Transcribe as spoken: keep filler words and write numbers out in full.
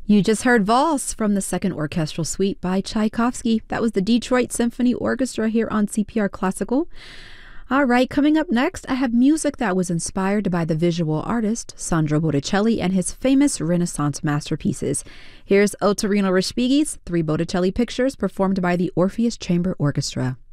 You just heard Valse from the Second Orchestral Suite by Tchaikovsky. That was the Detroit Symphony Orchestra here on C P R Classical. All right, coming up next, I have music that was inspired by the visual artist Sandro Botticelli and his famous Renaissance masterpieces. Here's Ottorino Respighi's Three Botticelli Pictures, performed by the Orpheus Chamber Orchestra.